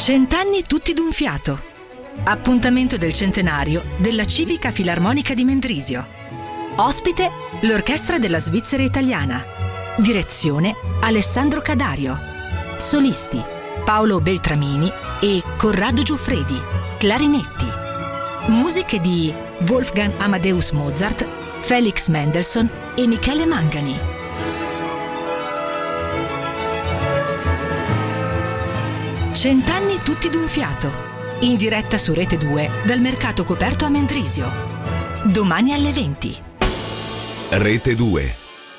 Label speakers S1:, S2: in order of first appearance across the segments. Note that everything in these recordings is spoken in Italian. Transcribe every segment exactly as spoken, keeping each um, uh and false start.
S1: Cent'anni tutti d'un fiato. Appuntamento del centenario della Civica Filarmonica di Mendrisio. Ospite l'Orchestra della Svizzera Italiana. Direzione Alessandro Cadario. Solisti Paolo Beltramini e Corrado Giuffredi, clarinetti. Musiche di Wolfgang Amadeus Mozart, Felix Mendelssohn e Michele Mangani. Cent'anni tutti d'un fiato. In diretta su Rete due dal mercato coperto a Mendrisio. Domani alle venti.
S2: Rete due.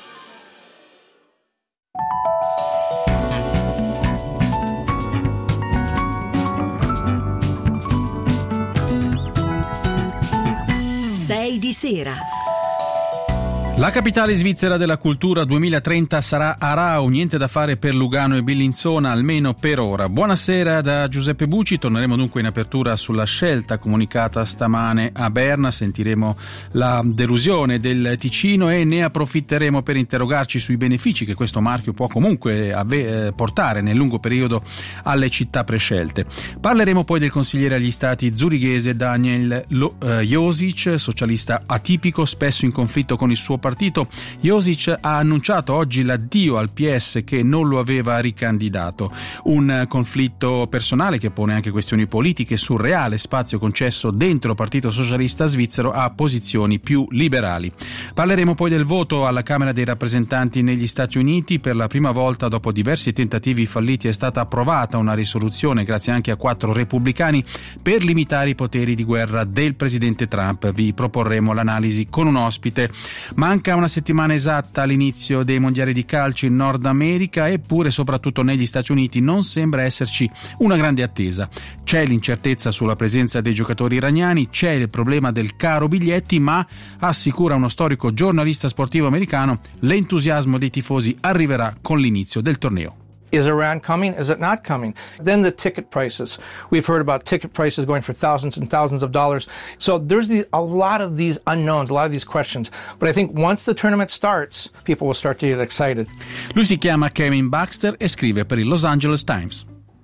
S1: sei di sera.
S3: La capitale svizzera della cultura duemilatrenta sarà Aarau, niente da fare per Lugano e Bellinzona, almeno per ora. Buonasera da Giuseppe Bucci, torneremo dunque in apertura sulla scelta comunicata stamane a Berna, sentiremo la delusione del Ticino e ne approfitteremo per interrogarci sui benefici che questo marchio può comunque ave- portare nel lungo periodo alle città prescelte. Parleremo poi del consigliere agli stati zurighese Daniel Lo- eh, Josic, socialista atipico, spesso in conflitto con il suo partito. Partito. Josic ha annunciato oggi l'addio al P S che non lo aveva ricandidato. Un conflitto personale che pone anche questioni politiche sul reale spazio concesso dentro il Partito Socialista Svizzero a posizioni più liberali. Parleremo poi del voto alla Camera dei Rappresentanti negli Stati Uniti. Per la prima volta dopo diversi tentativi falliti è stata approvata una risoluzione, grazie anche a quattro repubblicani, per limitare i poteri di guerra del presidente Trump. Vi proporremo l'analisi con un ospite. Manca una settimana esatta all'inizio dei mondiali di calcio in Nord America, eppure soprattutto negli Stati Uniti non sembra esserci una grande attesa. C'è l'incertezza sulla presenza dei giocatori iraniani, c'è il problema del caro biglietti, ma, assicura uno storico giornalista sportivo americano, l'entusiasmo dei tifosi arriverà con l'inizio del torneo.
S4: Is Iran coming? Is it not coming? Then the ticket prices. We've heard about ticket prices going for thousands and thousands of dollars. So there's the, a lot of these unknowns, a lot of these questions. But I think once the tournament starts, people will start to get excited.
S3: Lui si chiama Kevin Baxter e scrive per il Los Angeles Times.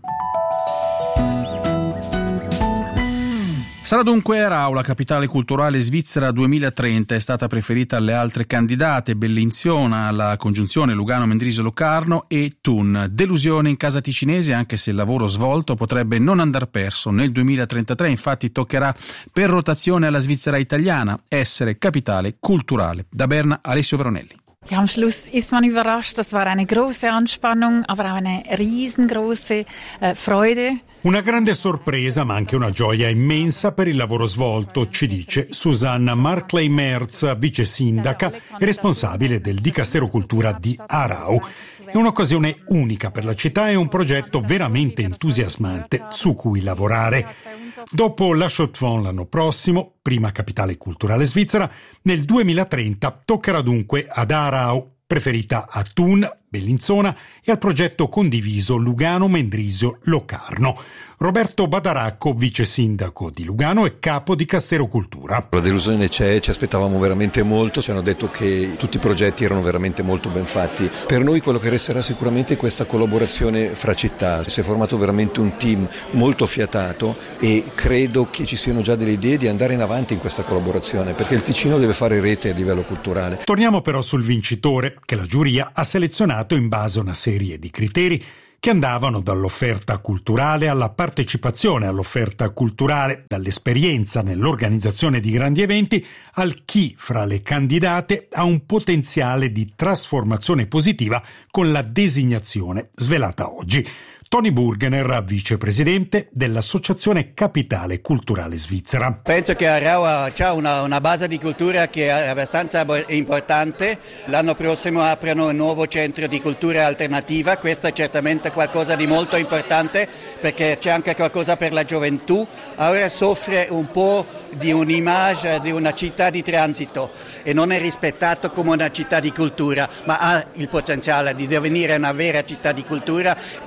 S3: Sarà dunque Aarau, la capitale culturale svizzera duemilatrenta, è stata preferita alle altre candidate, Bellinzona, la congiunzione Lugano-Mendrisio-Locarno e Thun. Delusione in casa ticinese, anche se il lavoro svolto potrebbe non andar perso. Nel duemilatrentatré infatti toccherà per rotazione alla Svizzera italiana essere capitale culturale. Da Berna, Alessio Veronelli.
S5: Ja, am Schluss ist man überrascht. Das war eine große Anspannung, aber auch eine riesengroße äh, Freude.
S6: Una grande sorpresa, ma anche una gioia immensa per il lavoro svolto, ci dice Susanna Markley-Merz, vice sindaca e responsabile del Dicastero Cultura di Aarau. È un'occasione unica per la città e un progetto veramente entusiasmante su cui lavorare. Dopo la Chaux-de-Fonds l'anno prossimo, prima capitale culturale svizzera, nel duemilatrenta toccherà dunque ad Aarau, preferita a Thun, Bellinzona e al progetto condiviso Lugano-Mendrisio-Locarno. Roberto Badaracco, vice sindaco di Lugano e capo di Castero Cultura.
S7: La delusione c'è, ci aspettavamo veramente molto, ci hanno detto che tutti i progetti erano veramente molto ben fatti. Per noi quello che resterà sicuramente è questa collaborazione fra città. Si è formato veramente un team molto fiatato e credo che ci siano già delle idee di andare in avanti in questa collaborazione, perché il Ticino deve fare rete a livello culturale.
S6: Torniamo però sul vincitore, che la giuria ha selezionato in base a una serie di criteri che andavano dall'offerta culturale alla partecipazione all'offerta culturale, dall'esperienza nell'organizzazione di grandi eventi al chi fra le candidate ha un potenziale di trasformazione positiva con la designazione svelata oggi. Tony Burgener, vicepresidente dell'Associazione Capitale Culturale Svizzera.
S8: Penso che Aarau ha già una, una base di cultura che è abbastanza importante. L'anno prossimo aprono un nuovo centro di cultura alternativa. Questo è certamente qualcosa di molto importante perché c'è anche qualcosa per la gioventù. Ora soffre un po' di un'immagine di una città di transito e non è rispettato come una città di cultura, ma ha il potenziale di divenire una vera città di cultura. Non era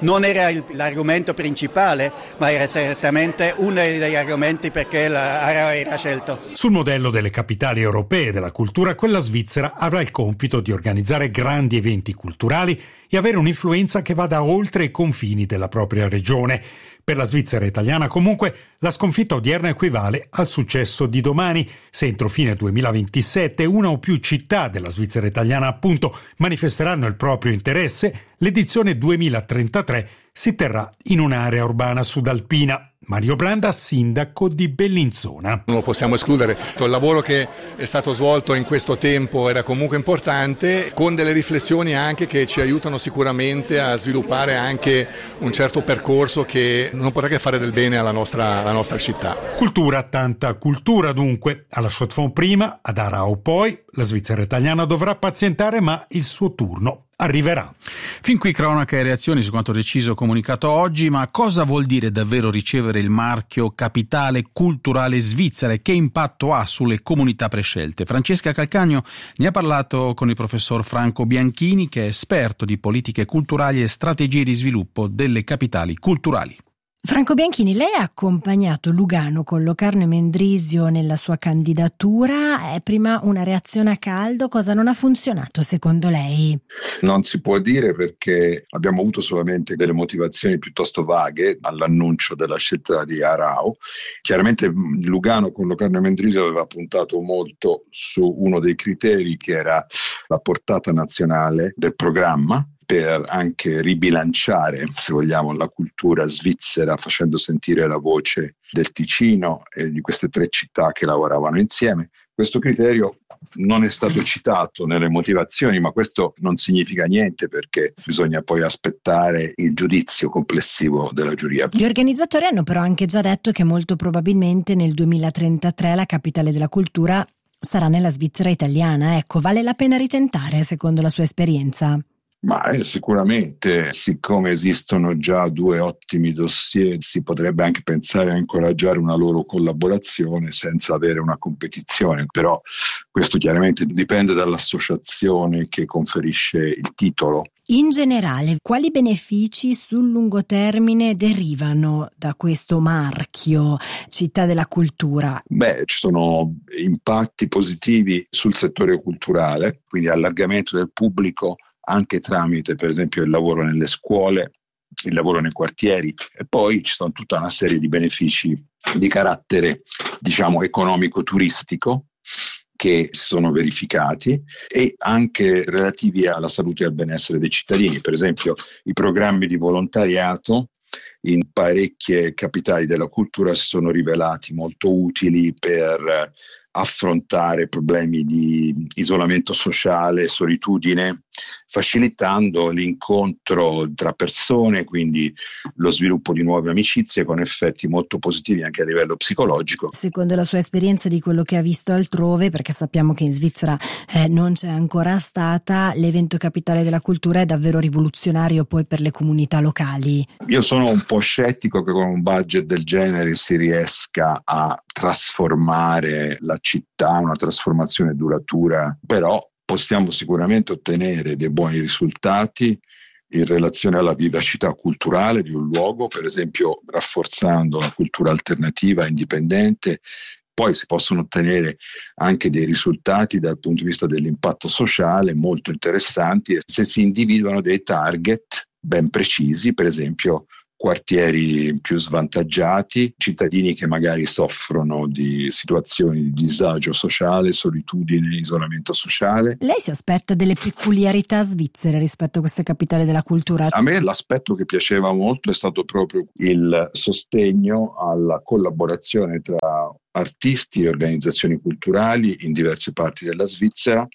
S8: era il, l'argomento principale, ma era certamente uno degli argomenti perché Aarau era scelto.
S6: Sul modello delle capitali europee della cultura, quella svizzera avrà il compito di organizzare grandi eventi culturali e avere un'influenza che vada oltre i confini della propria regione. Per la Svizzera italiana, comunque, la sconfitta odierna equivale al successo di domani, se entro fine duemilaventisette una o più città della Svizzera italiana, appunto, manifesteranno il proprio interesse. L'edizione duemilatrentatré si terrà in un'area urbana sudalpina. Mario Branda, sindaco di Bellinzona.
S9: Non lo possiamo escludere. Il lavoro che è stato svolto in questo tempo era comunque importante, con delle riflessioni anche che ci aiutano sicuramente a sviluppare anche un certo percorso che non potrà che fare del bene alla nostra, alla nostra città.
S6: Cultura, tanta cultura dunque. Alla Chaux-de-Fonds prima, ad Aarau poi. La Svizzera italiana dovrà pazientare, ma il suo turno arriverà.
S3: Fin qui cronaca e reazioni su quanto deciso comunicato oggi, ma cosa vuol dire davvero ricevere il marchio Capitale Culturale Svizzera e che impatto ha sulle comunità prescelte? Francesca Calcagno ne ha parlato con il professor Franco Bianchini, che è esperto di politiche culturali e strategie di sviluppo delle capitali culturali.
S10: Franco Bianchini, lei ha accompagnato Lugano con Locarno e Mendrisio nella sua candidatura. È prima una reazione a caldo. Cosa non ha funzionato secondo lei?
S11: Non si può dire, perché abbiamo avuto solamente delle motivazioni piuttosto vaghe all'annuncio della scelta di Aarau. Chiaramente Lugano con Locarno e Mendrisio aveva puntato molto su uno dei criteri, che era la portata nazionale del programma, per anche ribilanciare, se vogliamo, la cultura svizzera, facendo sentire la voce del Ticino e di queste tre città che lavoravano insieme. Questo criterio non è stato citato nelle motivazioni, ma questo non significa niente, perché bisogna poi aspettare il giudizio complessivo della giuria.
S10: Gli organizzatori hanno però anche già detto che molto probabilmente nel duemilatrentatré la capitale della cultura sarà nella Svizzera italiana. Ecco, vale la pena ritentare secondo la sua esperienza?
S11: Ma eh, sicuramente, siccome esistono già due ottimi dossier, si potrebbe anche pensare a incoraggiare una loro collaborazione senza avere una competizione, però questo chiaramente dipende dall'associazione che conferisce il titolo.
S10: In generale, quali benefici sul lungo termine derivano da questo marchio Città della Cultura?
S11: Beh, ci sono impatti positivi sul settore culturale, quindi allargamento del pubblico, anche tramite per esempio il lavoro nelle scuole, il lavoro nei quartieri, e poi ci sono tutta una serie di benefici di carattere, diciamo, economico-turistico che si sono verificati, e anche relativi alla salute e al benessere dei cittadini. Per esempio i programmi di volontariato in parecchie capitali della cultura si sono rivelati molto utili per affrontare problemi di isolamento sociale, solitudine, facilitando l'incontro tra persone, quindi lo sviluppo di nuove amicizie con effetti molto positivi anche a livello psicologico.
S10: Secondo la sua esperienza, di quello che ha visto altrove, perché sappiamo che in Svizzera eh, non c'è ancora stata, l'evento Capitale della Cultura è davvero rivoluzionario poi per le comunità locali?
S11: Io sono un po' scettico che con un budget del genere si riesca a trasformare la città, una trasformazione duratura, però possiamo sicuramente ottenere dei buoni risultati in relazione alla vivacità culturale di un luogo, per esempio rafforzando la cultura alternativa indipendente. Poi si possono ottenere anche dei risultati dal punto di vista dell'impatto sociale molto interessanti se si individuano dei target ben precisi, per esempio quartieri più svantaggiati, cittadini che magari soffrono di situazioni di disagio sociale, solitudine, isolamento sociale.
S10: Lei si aspetta delle peculiarità svizzere rispetto a queste capitali della cultura?
S11: A me l'aspetto che piaceva molto è stato proprio il sostegno alla collaborazione tra artisti e organizzazioni culturali in diverse parti della Svizzera,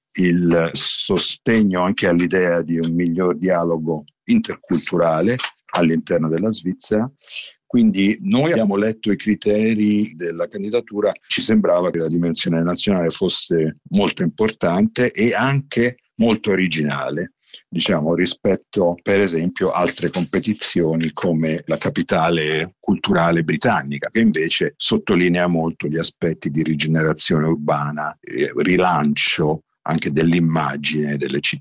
S11: il sostegno anche all'idea di un miglior dialogo interculturale all'interno della Svizzera. Quindi noi abbiamo letto i criteri della candidatura, ci sembrava che la dimensione nazionale fosse molto importante e anche molto originale, diciamo, rispetto per esempio a altre competizioni come la capitale culturale britannica, che invece sottolinea molto gli aspetti di rigenerazione urbana e rilancio anche dell'immagine delle città.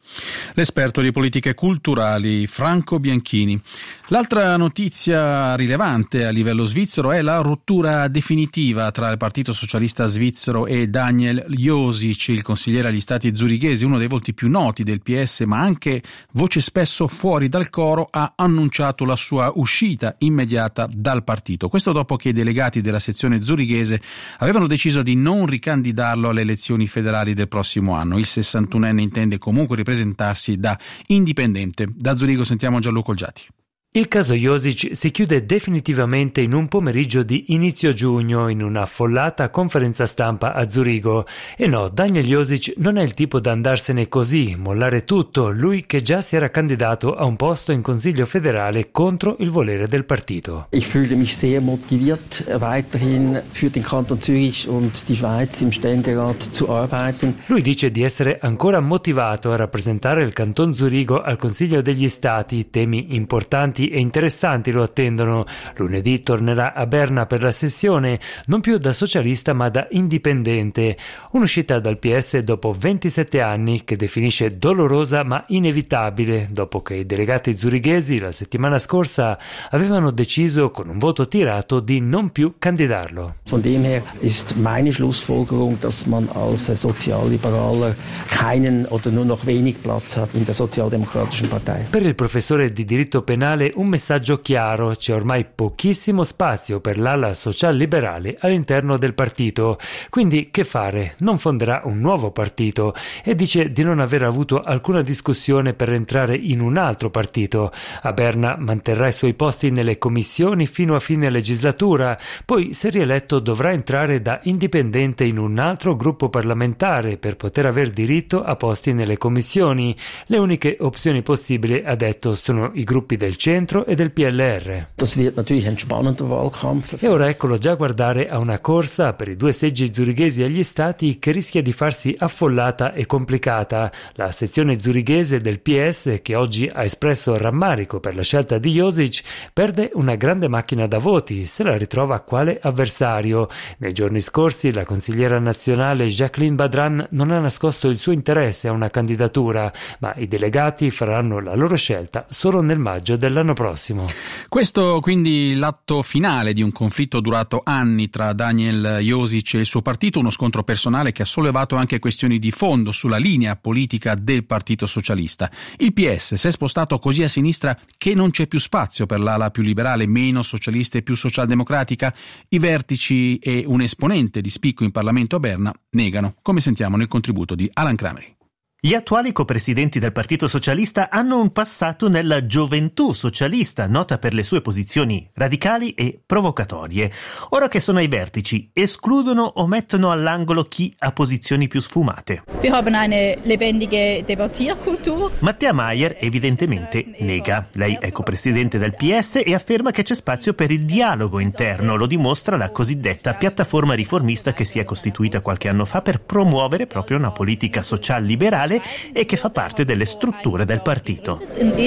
S3: L'esperto di politiche culturali Franco Bianchini. L'altra notizia rilevante a livello svizzero è la rottura definitiva tra il Partito Socialista Svizzero e Daniel Josic, il consigliere agli Stati zurighesi, uno dei volti più noti del P S, ma anche voce spesso fuori dal coro, ha annunciato la sua uscita immediata dal partito. Questo dopo che i delegati della sezione zurighese avevano deciso di non ricandidarlo alle elezioni federali del prossimo anno. Il sessantunenne intende comunque ripresentarsi da indipendente. Da Zurigo sentiamo Gianluca Olgiati.
S12: Il caso Josic si chiude definitivamente in un pomeriggio di inizio giugno in una affollata conferenza stampa a Zurigo. E no, Daniel Josic non è il tipo da andarsene così, mollare tutto, lui che già si era candidato a un posto in Consiglio federale contro il volere del partito.
S13: Ich fühle mich sehr motiviert, weiterhin für den Kanton Zürich und die Schweiz im Ständerat zu arbeiten.
S12: Lui dice di essere ancora motivato a rappresentare il Canton Zurigo al Consiglio degli Stati, temi importanti e interessanti lo attendono. Lunedì tornerà a Berna per la sessione, non più da socialista ma da indipendente. Un'uscita dal P S dopo ventisette anni che definisce dolorosa ma inevitabile, dopo che i delegati zurighesi la settimana scorsa avevano deciso con un voto tirato di non più candidarlo.
S13: Von dem her ist meine Schlussfolgerung, dass man als Sozialliberaler keinen oder nur noch wenig Platz hat in der Sozialdemokratischen Partei.
S12: Per il professore di diritto penale un messaggio chiaro: c'è ormai pochissimo spazio per l'ala social-liberale all'interno del partito, quindi che fare? Non fonderà un nuovo partito e dice di non aver avuto alcuna discussione per entrare in un altro partito. A Berna manterrà i suoi posti nelle commissioni fino a fine legislatura, poi se rieletto dovrà entrare da indipendente in un altro gruppo parlamentare per poter aver diritto a posti nelle commissioni. Le uniche opzioni possibili, ha detto, sono i gruppi del centro e del P L R.
S13: Das wird natürlich ein spannender Wahlkampf.
S12: E ora eccolo già guardare a una corsa per i due seggi zurighesi agli stati che rischia di farsi affollata e complicata. La sezione zurighese del P S, che oggi ha espresso rammarico per la scelta di Josic, perde una grande macchina da voti, se la ritrova quale avversario. Nei giorni scorsi la consigliera nazionale Jacqueline Badran non ha nascosto il suo interesse a una candidatura, ma i delegati faranno la loro scelta solo nel maggio dell'anno prossimo.
S3: Questo quindi l'atto finale di un conflitto durato anni tra Daniel Josic e il suo partito, uno scontro personale che ha sollevato anche questioni di fondo sulla linea politica del Partito Socialista. Il P S si è spostato così a sinistra che non c'è più spazio per l'ala più liberale, meno socialista e più socialdemocratica. I vertici e un esponente di spicco in Parlamento a Berna negano, come sentiamo nel contributo di Alan Crameri.
S14: Gli attuali copresidenti del Partito Socialista hanno un passato nella gioventù socialista, nota per le sue posizioni radicali e provocatorie. Ora che sono ai vertici, escludono o mettono all'angolo chi ha posizioni più sfumate.
S15: Wir haben eine lebendige Debattierkultur.
S14: Mattea Maier evidentemente nega. Lei è copresidente del P S e afferma che c'è spazio per il dialogo interno. Lo dimostra la cosiddetta piattaforma riformista che si è costituita qualche anno fa per promuovere proprio una politica social-liberale e che fa parte delle strutture del partito.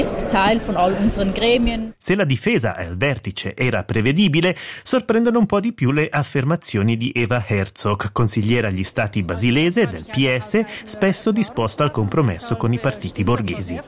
S14: Se la difesa al vertice era prevedibile, sorprendono un po' di più le affermazioni di Eva Herzog, consigliera agli stati basilese del P S, spesso disposta al compromesso con i partiti borghesi.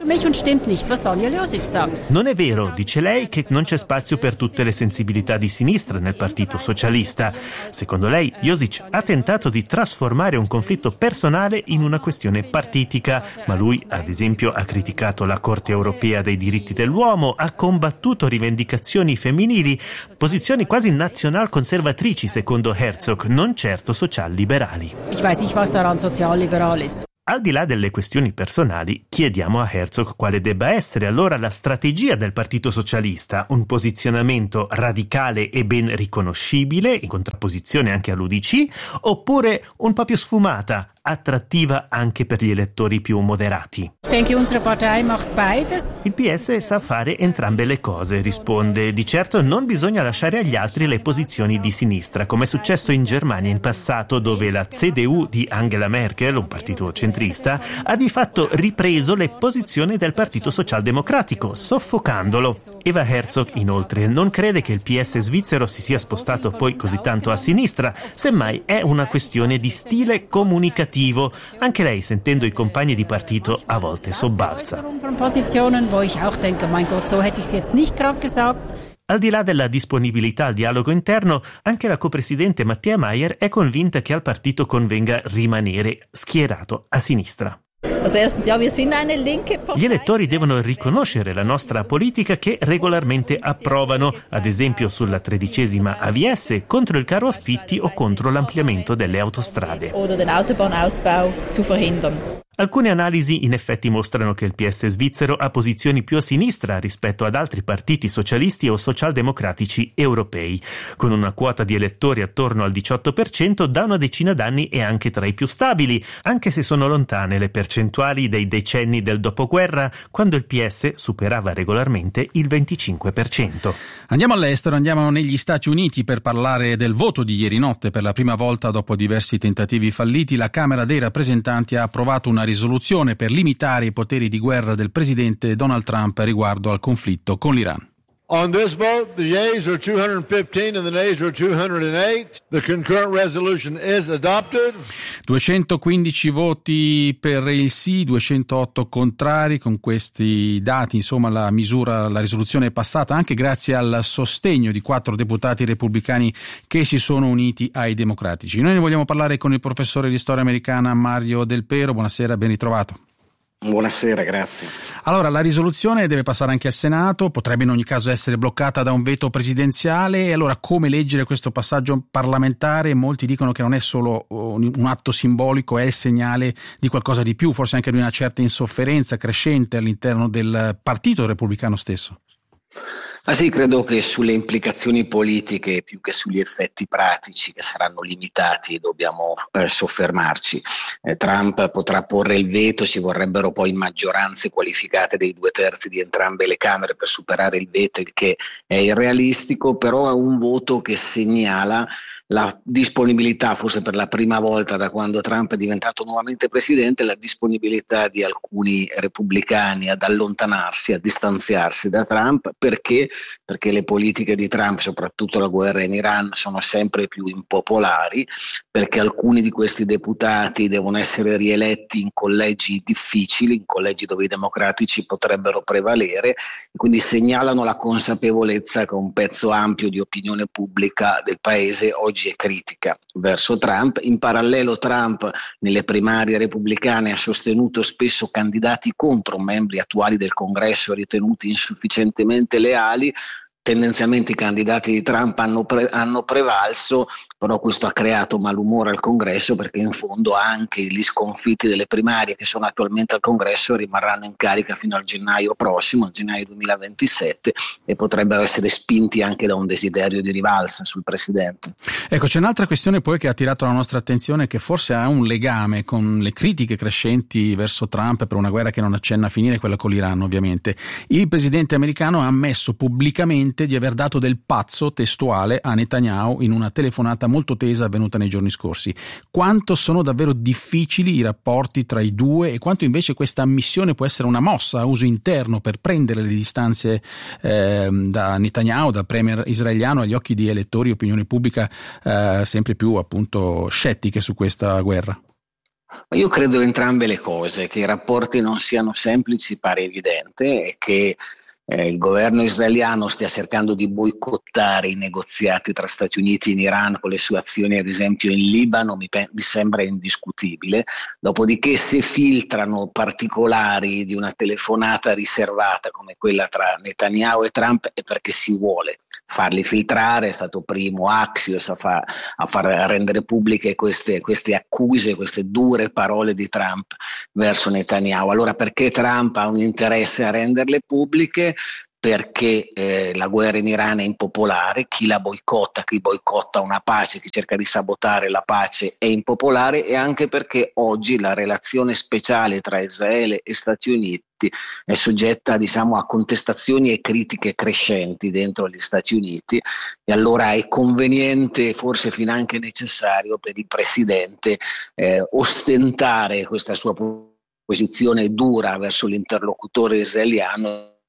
S14: Non è vero, dice lei, che non c'è spazio per tutte le sensibilità di sinistra nel Partito Socialista. Secondo lei, Josic ha tentato di trasformare un conflitto personale in una questione partitica, ma lui, ad esempio, ha criticato la Corte Europea dei diritti dell'uomo, ha combattuto rivendicazioni femminili, posizioni quasi nazionalconservatrici, secondo Herzog, non certo social-liberali.
S15: Ich weiß nicht, was daran sozialliberal ist.
S14: Al di là delle questioni personali, chiediamo a Herzog quale debba essere allora la strategia del Partito Socialista, un posizionamento radicale e ben riconoscibile, in contrapposizione anche all'U D C, oppure un po' più sfumata, attrattiva anche per gli elettori più moderati.
S15: Ich denke, unsere Partei macht beides.
S14: Il P S sa fare entrambe le cose, risponde. Di certo non bisogna lasciare agli altri le posizioni di sinistra, come è successo in Germania in passato, dove la C D U di Angela Merkel, un partito centrista, ha di fatto ripreso le posizioni del Partito Socialdemocratico, soffocandolo. Eva Herzog, inoltre, non crede che il P S svizzero si sia spostato poi così tanto a sinistra, semmai è una questione di stile comunicativo. positivo. Anche lei, sentendo i compagni di partito, a volte sobbalza.
S15: Positionen, wo ich auch denke, mein Gott, so hätte ich es jetzt nicht gerade gesagt.
S14: Al di là della disponibilità al dialogo interno, anche la copresidente Mattea Maier è convinta che al partito convenga rimanere schierato a sinistra. Gli elettori devono riconoscere la nostra politica che regolarmente approvano, ad esempio sulla tredicesima A V S, contro il caro affitti o contro l'ampliamento delle autostrade. Alcune analisi in effetti mostrano che il P S svizzero ha posizioni più a sinistra rispetto ad altri partiti socialisti o socialdemocratici europei. Con una quota di elettori attorno al diciotto per cento, da una decina d'anni è anche tra i più stabili, anche se sono lontane le percentuali dei decenni del dopoguerra, quando il P S superava regolarmente il venticinque per cento.
S3: Andiamo all'estero, andiamo negli Stati Uniti per parlare del voto di ieri notte. Per la prima volta dopo diversi tentativi falliti, la Camera dei rappresentanti ha approvato una risoluzione per limitare i poteri di guerra del presidente Donald Trump riguardo al conflitto con l'Iran.
S16: On this vote, the yeas are two hundred fifteen and the nays are two hundred eight. The concurrent resolution is adopted.
S3: duecentoquindici voti per il sì, duecentootto contrari. Con questi dati, insomma, la misura, la risoluzione è passata anche grazie al sostegno di quattro deputati repubblicani che si sono uniti ai democratici. Noi ne vogliamo parlare con il professore di storia americana Mario Del Pero. Buonasera, ben ritrovato.
S17: Buonasera, grazie.
S3: Allora, la risoluzione deve passare anche al Senato, potrebbe in ogni caso essere bloccata da un veto presidenziale. E allora come leggere questo passaggio parlamentare? Molti dicono che non è solo un atto simbolico, è il segnale di qualcosa di più, forse anche di una certa insofferenza crescente all'interno del partito repubblicano stesso.
S17: Ah sì, credo che sulle implicazioni politiche più che sugli effetti pratici, che saranno limitati, dobbiamo eh, soffermarci. Eh, Trump potrà porre il veto, ci vorrebbero poi maggioranze qualificate dei due terzi di entrambe le Camere per superare il veto, il che è irrealistico, però è un voto che segnala la disponibilità, forse per la prima volta da quando Trump è diventato nuovamente presidente, la disponibilità di alcuni repubblicani ad allontanarsi, a distanziarsi da Trump. Perché? Perché le politiche di Trump, soprattutto la guerra in Iran, sono sempre più impopolari, perché alcuni di questi deputati devono essere rieletti in collegi difficili, in collegi dove i democratici potrebbero prevalere, e quindi segnalano la consapevolezza che un pezzo ampio di opinione pubblica del paese oggi è critica verso Trump. In parallelo Trump nelle primarie repubblicane ha sostenuto spesso candidati contro membri attuali del Congresso ritenuti insufficientemente leali. Tendenzialmente i candidati di Trump hanno, pre- hanno prevalso, però questo ha creato malumore al Congresso, perché in fondo anche gli sconfitti delle primarie che sono attualmente al Congresso rimarranno in carica fino al gennaio prossimo, al gennaio duemilaventisette, e potrebbero essere spinti anche da un desiderio di rivalsa sul Presidente.
S3: Ecco, c'è un'altra questione poi che ha attirato la nostra attenzione, che forse ha un legame con le critiche crescenti verso Trump per una guerra che non accenna a finire, quella con l'Iran ovviamente. Il presidente americano ha ammesso pubblicamente di aver dato del pazzo, testuale, a Netanyahu in una telefonata molto tesa avvenuta nei giorni scorsi. Quanto sono davvero difficili i rapporti tra i due e quanto invece questa ammissione può essere una mossa a uso interno per prendere le distanze eh, da Netanyahu, dal premier israeliano, agli occhi di elettori e opinione pubblica eh, sempre più appunto scettiche su questa guerra?
S17: Io credo entrambe le cose, che i rapporti non siano semplici pare evidente, e che Eh, il governo israeliano stia cercando di boicottare i negoziati tra Stati Uniti e Iran con le sue azioni ad esempio in Libano mi, pe- mi sembra indiscutibile. Dopodiché se filtrano particolari di una telefonata riservata come quella tra Netanyahu e Trump è perché si vuole farli filtrare. È stato primo Axios a, fa- a far rendere pubbliche queste, queste accuse, queste dure parole di Trump verso Netanyahu. Allora perché Trump ha un interesse a renderle pubbliche? Perché eh, la guerra in Iran è impopolare, chi la boicotta, chi boicotta una pace, chi cerca di sabotare la pace è impopolare, e anche perché oggi la relazione speciale tra Israele e Stati Uniti è soggetta, diciamo, a contestazioni e critiche crescenti dentro gli Stati Uniti, e allora è conveniente, forse finanche necessario per il Presidente eh, ostentare questa sua posizione dura verso l'interlocutore israeliano,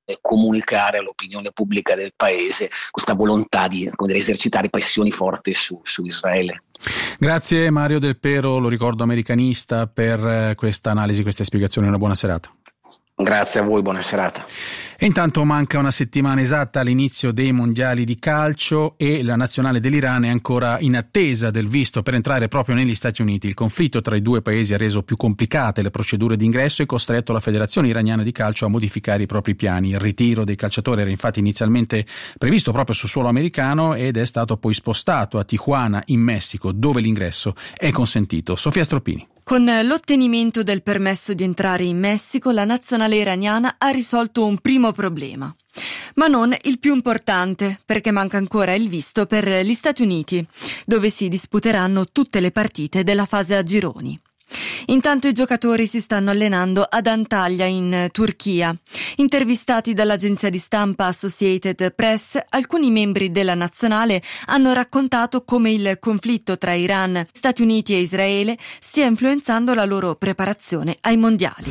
S17: comunicare all'opinione pubblica del paese questa volontà di, come dire, esercitare pressioni forti su, su Israele.
S3: Grazie Mario Del Pero, lo ricordo americanista, per questa analisi, queste spiegazioni. Una buona serata.
S17: Grazie a voi, buona serata.
S3: E intanto manca una settimana esatta all'inizio dei mondiali di calcio e la nazionale dell'Iran è ancora in attesa del visto per entrare proprio negli Stati Uniti. Il conflitto tra i due paesi ha reso più complicate le procedure d'ingresso e costretto la Federazione Iraniana di Calcio a modificare i propri piani. Il ritiro dei calciatori era infatti inizialmente previsto proprio sul suolo americano ed è stato poi spostato a Tijuana in Messico, dove l'ingresso è consentito. Sofia Stroppini.
S18: Con l'ottenimento del permesso di entrare in Messico, la nazionale iraniana ha risolto un primo problema. Ma non il più importante, perché manca ancora il visto per gli Stati Uniti, dove si disputeranno tutte le partite della fase a gironi. Intanto i giocatori si stanno allenando ad Antalya in Turchia. Intervistati dall'agenzia di stampa Associated Press, alcuni membri della nazionale hanno raccontato come il conflitto tra Iran, Stati Uniti e Israele stia influenzando la loro preparazione ai mondiali.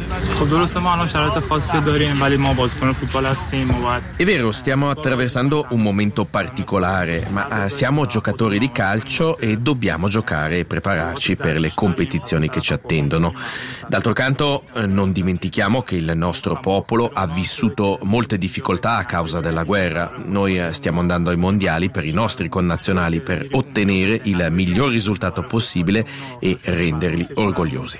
S19: È vero, stiamo attraversando un momento particolare, ma siamo giocatori di calcio e dobbiamo giocare e prepararci per le competizioni che ci attendono. D'altro canto, non dimentichiamo che il nostro popolo ha vissuto molte difficoltà a causa della guerra. Noi stiamo andando ai mondiali per i nostri connazionali, per ottenere il miglior risultato possibile e renderli orgogliosi.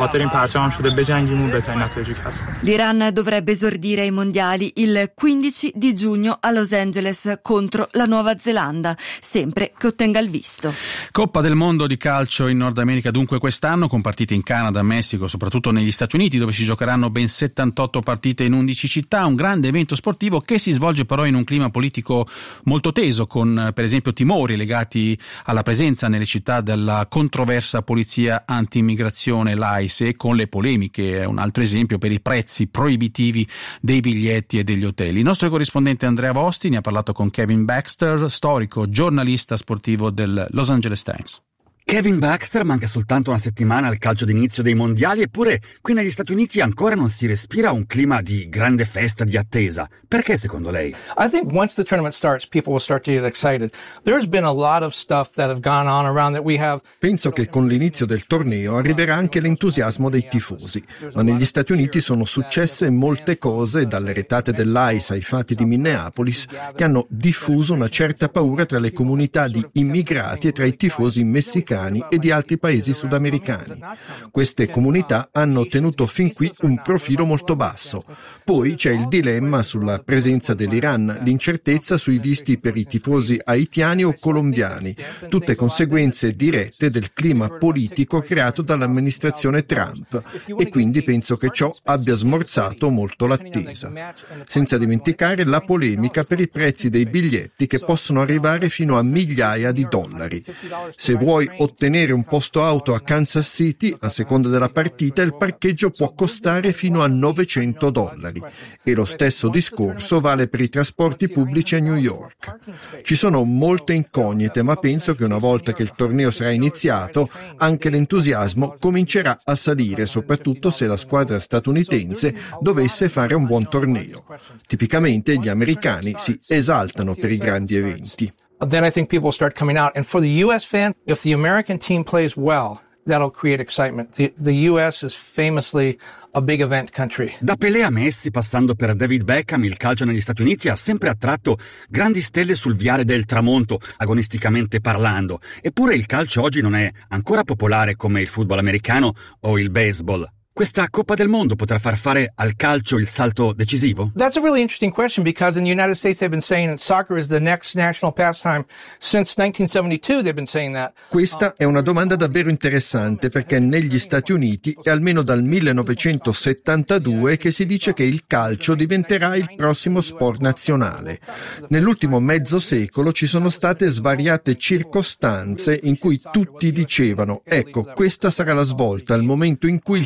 S18: L'Iran dovrebbe esordire ai mondiali il quindici di giugno a Los Angeles contro la Nuova Zelanda, sempre che ottenga il visto.
S3: Coppa del mondo di calcio in Nord America dunque quest'anno, con partite in Canada, Messico, soprattutto negli Stati Uniti, dove si giocheranno ben settantotto partite in undici città, un grande evento sportivo che si svolge però in un clima politico molto teso, con per esempio timori legati alla presenza nelle città della controversa polizia anti-immigrazione, l'I C E, e con le polemiche, è un altro esempio, per i prezzi proibitivi dei biglietti e degli hotel. Il nostro corrispondente Andrea Vosti ne ha parlato con Kevin Baxter, storico giornalista sportivo del Los Angeles Times.
S20: Kevin Baxter, manca soltanto una settimana al calcio d'inizio dei mondiali, eppure qui negli Stati Uniti ancora non si respira un clima di grande festa, di attesa. Perché secondo lei?
S4: I think once the tournament starts, people will start to get excited. There's been a lot of stuff that have gone on around that we have.
S21: Penso che con l'inizio del torneo arriverà anche l'entusiasmo dei tifosi, ma negli Stati Uniti sono successe molte cose, dalle retate dell'I C E ai fatti di Minneapolis, che hanno diffuso una certa paura tra le comunità di immigrati e tra i tifosi messicani e di altri paesi sudamericani. Queste comunità hanno ottenuto fin qui un profilo molto basso. Poi c'è il dilemma sulla presenza dell'Iran, l'incertezza sui visti per i tifosi haitiani o colombiani, tutte conseguenze dirette del clima politico creato dall'amministrazione Trump, e quindi penso che ciò abbia smorzato molto l'attesa. Senza dimenticare la polemica per i prezzi dei biglietti, che possono arrivare fino a migliaia di dollari. Se vuoi ottenere un posto auto a Kansas City, a seconda della partita, il parcheggio può costare fino a novecento dollari. E lo stesso discorso vale per i trasporti pubblici a New York. Ci sono molte incognite, ma penso che una volta che il torneo sarà iniziato, anche l'entusiasmo comincerà a salire, soprattutto se la squadra statunitense dovesse fare un buon torneo. Tipicamente gli americani si esaltano per i grandi eventi.
S4: Then I think people will start coming out. And for the U S fan, if the American team plays well, that'll create excitement. The, the U S is famously a big event country.
S20: Da Pelé a Messi, passando per David Beckham, il calcio negli Stati Uniti ha sempre attratto grandi stelle sul viale del tramonto, agonisticamente parlando. Eppure il calcio oggi non è ancora popolare come il football americano o il baseball. Questa Coppa del Mondo potrà far fare al calcio il salto decisivo?
S4: That's a really interesting question, because in the United States they've been saying that soccer is the next national pastime. Since nineteen seventy-two they've been saying that.
S21: Questa è una domanda davvero interessante, perché negli Stati Uniti è almeno dal millenovecentosettantadue che si dice che il calcio diventerà il prossimo sport nazionale. Nell'ultimo mezzo secolo ci sono state svariate circostanze in cui tutti dicevano: ecco, questa sarà la svolta, il momento in cui il calcio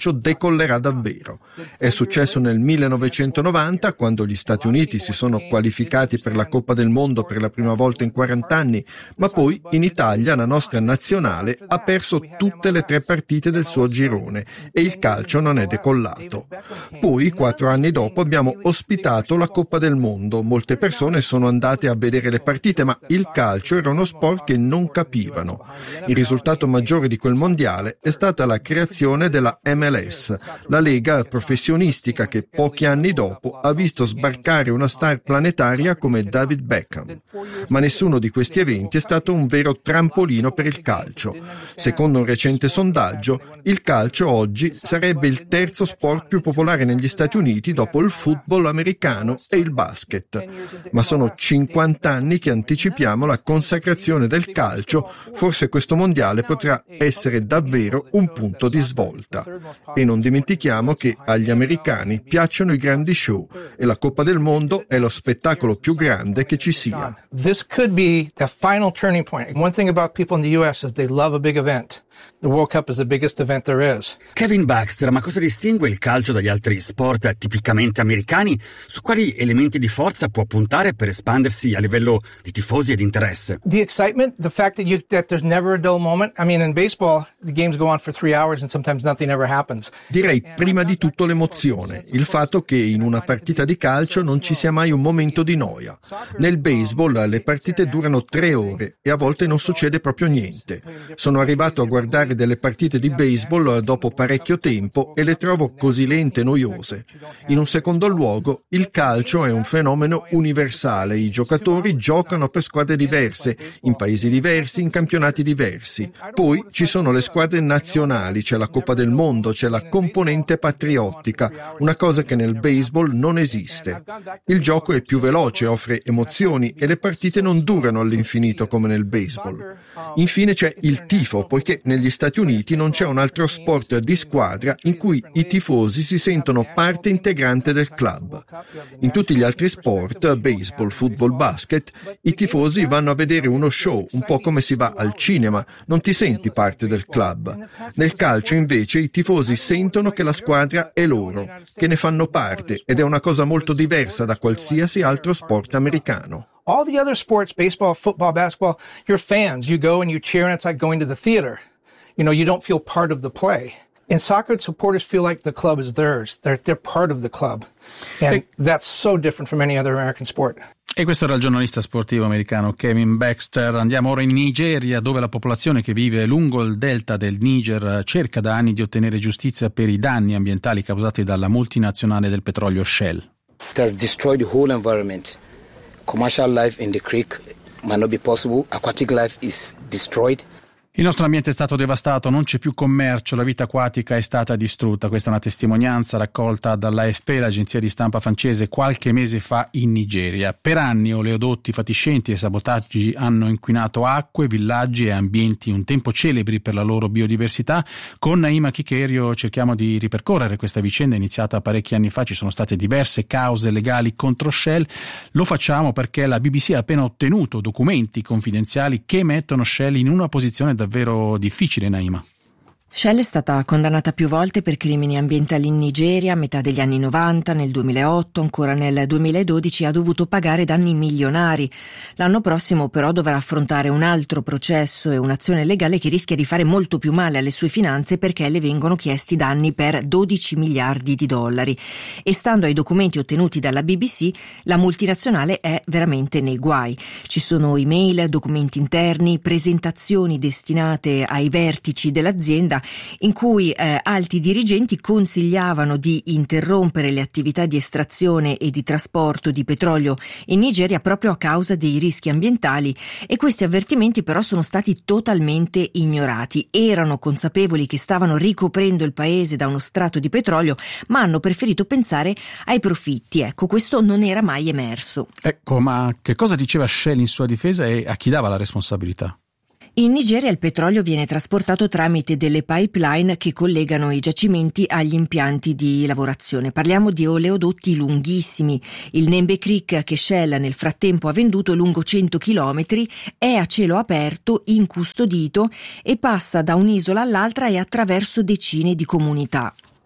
S21: calcio decollerà davvero. È successo nel millenovecentonovanta, quando gli Stati Uniti si sono qualificati per la Coppa del Mondo per la prima volta in quaranta anni, ma poi in Italia la nostra nazionale ha perso tutte le tre partite del suo girone e il calcio non è decollato. Poi, quattro anni dopo, abbiamo ospitato la Coppa del Mondo. Molte persone sono andate a vedere le partite, ma il calcio era uno sport che non capivano. Il risultato maggiore di quel mondiale è stata la creazione della M L S, la lega professionistica che pochi anni dopo ha visto sbarcare una star planetaria come David Beckham. Ma nessuno di questi eventi è stato un vero trampolino per il calcio. Secondo un recente sondaggio, il calcio oggi sarebbe il terzo sport più popolare negli Stati Uniti dopo il football americano e il basket. Ma sono cinquanta anni che anticipiamo la consacrazione del calcio, forse questo mondiale potrà essere davvero un punto di svolta. E non dimentichiamo che agli americani piacciono i grandi show e la Coppa del Mondo è lo spettacolo più grande che ci sia.
S4: This could be the final turning point. One thing about people in the U S is they love a big event. The World Cup is the biggest event there is.
S20: Kevin Baxter, ma cosa distingue il calcio dagli altri sport tipicamente americani? Su quali elementi di forza può puntare per espandersi a livello di tifosi e di interesse?
S4: The excitement, the fact that you that there's never a dull moment. I mean, in baseball, the games go on for three hours and sometimes nothing ever happens.
S21: Direi prima di tutto l'emozione, il fatto che in una partita di calcio non ci sia mai un momento di noia. Nel baseball le partite durano tre ore e a volte non succede proprio niente. Sono arrivato a guardare delle partite di baseball dopo parecchio tempo e le trovo così lente e noiose. In un secondo luogo, il calcio è un fenomeno universale. I giocatori giocano per squadre diverse, in paesi diversi, in campionati diversi. Poi ci sono le squadre nazionali, c'è la Coppa del Mondo, c'è la componente patriottica, una cosa che nel baseball non esiste. Il gioco è più veloce, offre emozioni e le partite non durano all'infinito come nel baseball. Infine c'è il tifo, poiché negli Stati Uniti non c'è un altro sport di squadra in cui i tifosi si sentono parte integrante del club. In tutti gli altri sport, baseball, football, basket, i tifosi vanno a vedere uno show, un po' come si va al cinema, non ti senti parte del club. Nel calcio invece i tifosi sentono che la squadra è loro, che ne fanno parte, ed è una cosa molto diversa da qualsiasi altro sport americano.
S4: All the other sports, baseball, football, basketball, you're fans. You go and you cheer and it's like going to the theater. You know, you don't feel part of the play. In soccer, supporters feel like the club is theirs. They're, they're part of the club. And e, that's so different from any other American sport.
S3: E questo era il giornalista sportivo americano Kevin Baxter. Andiamo ora in Nigeria, dove la popolazione che vive lungo il delta del Niger cerca da anni di ottenere giustizia per i danni ambientali causati dalla multinazionale del petrolio Shell.
S2: It has destroyed the whole environment. Commercial life in the creek might not be possible. Aquatic life is destroyed.
S3: Il nostro ambiente è stato devastato, non c'è più commercio, la vita acquatica è stata distrutta. Questa è una testimonianza raccolta dall'A F P, l'agenzia di stampa francese, qualche mese fa in Nigeria. Per anni oleodotti fatiscenti e sabotaggi hanno inquinato acque, villaggi e ambienti un tempo celebri per la loro biodiversità. Con Naima Chikerio cerchiamo di ripercorrere questa vicenda iniziata parecchi anni fa. Ci sono state diverse cause legali contro Shell. Lo facciamo perché la B B C ha appena ottenuto documenti confidenziali che mettono Shell in una posizione davvero difficile, Naima.
S10: Shell è stata condannata più volte per crimini ambientali in Nigeria a metà degli anni novanta, nel duemilaotto, ancora nel duemiladodici ha dovuto pagare danni milionari. L'anno prossimo però dovrà affrontare un altro processo e un'azione legale che rischia di fare molto più male alle sue finanze perché le vengono chiesti danni per dodici miliardi di dollari. E stando ai documenti ottenuti dalla B B C, la multinazionale è veramente nei guai. Ci sono email, documenti interni, presentazioni destinate ai vertici dell'azienda in cui eh, alti dirigenti consigliavano di interrompere le attività di estrazione e di trasporto di petrolio in Nigeria proprio a causa dei rischi ambientali, e questi avvertimenti però sono stati totalmente ignorati. Erano consapevoli che stavano ricoprendo il paese da uno strato di petrolio, ma hanno preferito pensare ai profitti. Ecco, questo non era mai emerso.
S3: Ecco, ma che cosa diceva Shell in sua difesa e a chi dava la responsabilità?
S10: In Nigeria il petrolio viene trasportato tramite delle pipeline che collegano i giacimenti agli impianti di lavorazione. Parliamo di oleodotti lunghissimi. Il Nembe Creek, che Shell nel frattempo ha venduto, lungo cento chilometri, è a cielo aperto, incustodito e passa da un'isola all'altra e attraverso decine di comunità.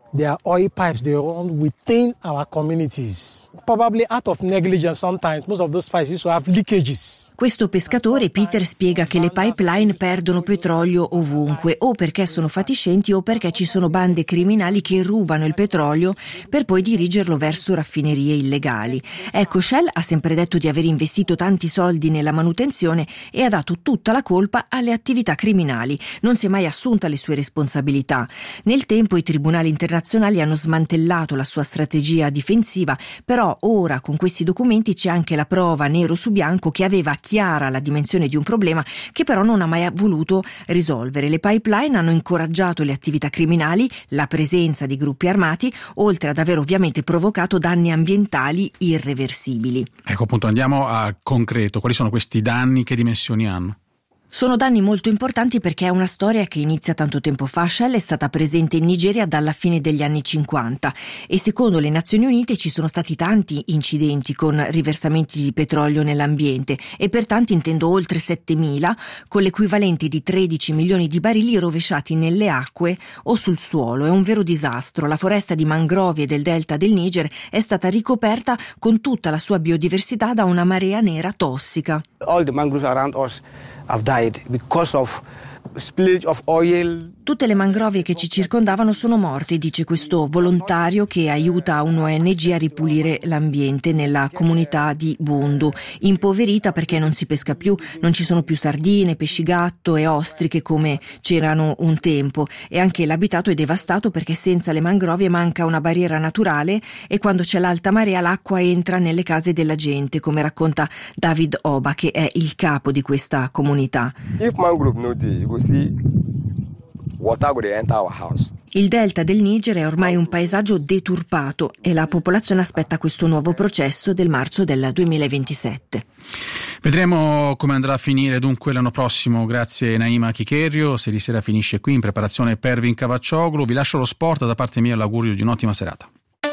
S1: There are oil pipes, they run within our communities. Probably out of negligence sometimes, most of those pipes used to have leakages.
S10: Questo pescatore, Peter, spiega che le pipeline perdono petrolio ovunque, o perché sono fatiscenti o perché ci sono bande criminali che rubano il petrolio per poi dirigerlo verso raffinerie illegali. Ecco, Shell ha sempre detto di aver investito tanti soldi nella manutenzione e ha dato tutta la colpa alle attività criminali. Non si è mai assunta le sue responsabilità. Nel tempo i tribunali internazionali hanno smantellato la sua strategia difensiva, però ora con questi documenti c'è anche la prova nero su bianco che aveva chiara la dimensione di un problema che però non ha mai voluto risolvere. Le pipeline hanno incoraggiato le attività criminali, la presenza di gruppi armati, oltre ad aver ovviamente provocato danni ambientali irreversibili.
S3: Ecco, appunto, andiamo a concreto. Quali sono questi danni? Che dimensioni hanno?
S10: Sono danni molto importanti perché è una storia che inizia tanto tempo fa. Shell è stata presente in Nigeria dalla fine degli anni cinquanta e secondo le Nazioni Unite ci sono stati tanti incidenti con riversamenti di petrolio nell'ambiente e per tanti intendo oltre settemila, con l'equivalente di tredici milioni di barili rovesciati nelle acque o sul suolo. È un vero disastro. La foresta di mangrovie del delta del Niger è stata ricoperta con tutta la sua biodiversità da una marea nera tossica.
S22: All the mangroves around us have died because of spillage of oil.
S10: Tutte le mangrovie che ci circondavano sono morte, dice questo volontario che aiuta un O N G a ripulire l'ambiente nella comunità di Bundu, impoverita perché non si pesca più, non ci sono più sardine, pesci gatto e ostriche come c'erano un tempo, e anche l'abitato è devastato perché senza le mangrovie manca una barriera naturale e quando c'è l'alta marea l'acqua entra nelle case della gente, come racconta David Oba, che è il capo di questa comunità.
S22: If mangrove no dey, you go see water go dey enter our house.
S10: Il delta del Niger è ormai un paesaggio deturpato e la popolazione aspetta questo nuovo processo del marzo del duemilaventisette.
S3: Vedremo come andrà a finire dunque l'anno prossimo. Grazie Naima Chikerio. Se di sera finisce qui in preparazione Pervin Cavaccioglu. Vi lascio lo sport, da parte mia l'augurio di un'ottima serata.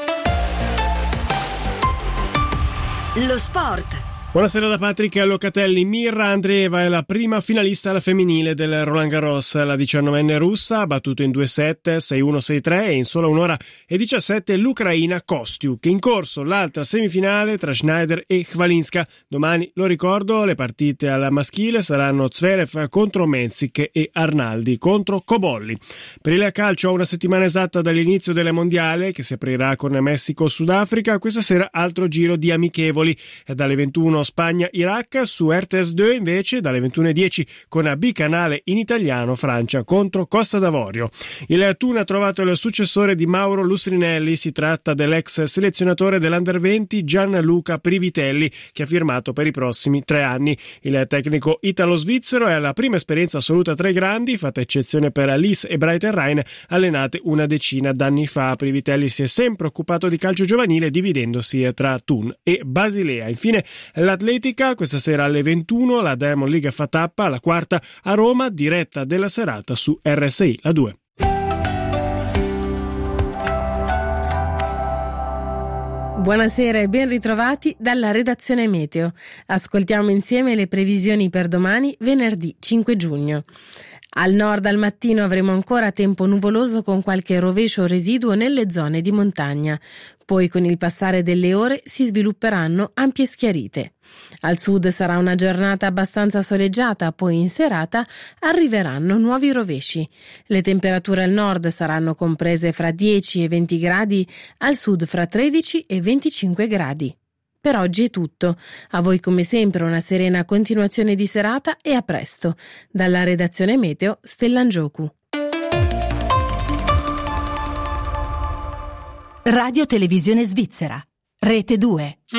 S23: Lo sport.
S24: Buonasera da Patrick Locatelli. Mirra Andreeva è la prima finalista alla femminile del Roland Garros. La diciannovenne russa ha battuto in due set, sei uno sei tre, e in solo un'ora e diciassette l'ucraina Kostiuk. In corso l'altra semifinale tra Schneider e Khvalinska. Domani, lo ricordo, le partite al maschile saranno Zverev contro Menzik e Arnaldi contro Cobolli. Per il calcio, a una settimana esatta dall'inizio della mondiale, che si aprirà con Messico-Sudafrica, questa sera altro giro di amichevoli. È dalle ventuno Spagna-Iraq, su R T S due invece dalle ventuno e dieci con bicanale in italiano Francia contro Costa d'Avorio. Il Thun ha trovato il successore di Mauro Lustrinelli, si tratta dell'ex selezionatore dell'Under venti Gianluca Privitelli, che ha firmato per i prossimi tre anni. Il tecnico italo-svizzero è alla prima esperienza assoluta tra i grandi, fatta eccezione per Lis e Breiten Rhein, allenate una decina d'anni fa. Privitelli si è sempre occupato di calcio giovanile, dividendosi tra Thun e Basilea. Infine l'atletica, questa sera alle ventuno la Diamond League fa tappa, la quarta a Roma, diretta della serata su R S I, la due.
S23: Buonasera e ben ritrovati dalla redazione Meteo. Ascoltiamo insieme le previsioni per domani, venerdì cinque giugno. Al nord al mattino avremo ancora tempo nuvoloso con qualche rovescio residuo nelle zone di montagna. Poi con il passare delle ore si svilupperanno ampie schiarite. Al sud sarà una giornata abbastanza soleggiata, poi in serata arriveranno nuovi rovesci. Le temperature al nord saranno comprese fra dieci e venti gradi, al sud fra tredici e venticinque gradi. Per oggi è tutto. A voi come sempre una serena continuazione di serata e a presto. Dalla redazione Meteo, Stellan Giocu.
S25: Radio Televisione Svizzera, Rete due.